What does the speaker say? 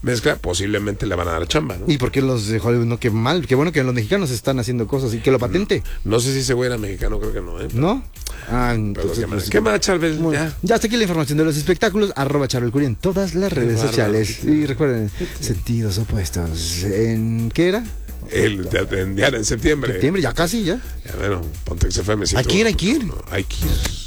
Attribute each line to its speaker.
Speaker 1: mezcla, posiblemente le van a dar chamba, ¿no?
Speaker 2: ¿Y por qué los de Hollywood no? Qué mal, qué bueno que los mexicanos están haciendo cosas y que lo patente.
Speaker 1: No sé si ese güey era mexicano, creo que no, ¿eh?
Speaker 2: ¿No? Ah,
Speaker 1: Pero
Speaker 2: entonces,
Speaker 1: ¿qué más, Charbel?
Speaker 2: Ya está aquí la información de los espectáculos, @CharbelCuri en todas las redes sociales. Y recuerden, sentidos opuestos. ¿Qué era?
Speaker 1: En septiembre.
Speaker 2: Septiembre, ya casi, ya.
Speaker 1: Ya, bueno, Pontex FM.
Speaker 2: ¿A quién?
Speaker 1: No, hay que ir.